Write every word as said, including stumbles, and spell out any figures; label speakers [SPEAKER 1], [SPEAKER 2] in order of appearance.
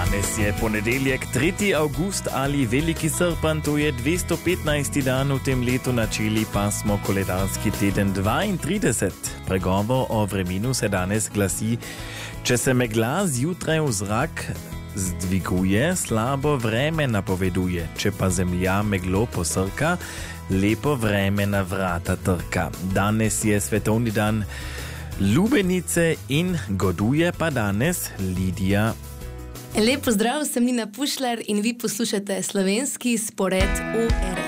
[SPEAKER 1] Danes je ponedeljek, tretji avgust ali veliki srpan, to je dvesto petnajsti dan v tem letu, načeli pa smo koledarski teden dvaintrideset. Pregovor o vremenu se danes glasi: če se megla zjutraj v zrak zdviguje, slabo vreme napoveduje, če pa zemlja meglo posrka, lepo vreme na vrata trka. Danes je svetovni dan lubenice in goduje pa danes Lidija.
[SPEAKER 2] Lep pozdrav, sem Nina Pušlar in vi poslušate slovenski spored O R.